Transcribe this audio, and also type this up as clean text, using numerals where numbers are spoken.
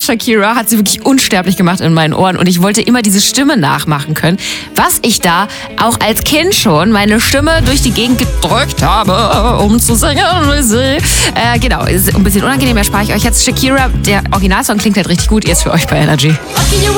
Shakira hat sie wirklich unsterblich gemacht in meinen Ohren und ich wollte immer diese Stimme nachmachen können, was ich da auch als Kind schon meine Stimme durch die Gegend gedrückt habe, um zu singen wie sie. Genau, ist ein bisschen unangenehm, spare ich euch jetzt. Shakira, der Originalsong klingt halt richtig gut, jetzt für euch bei Energy.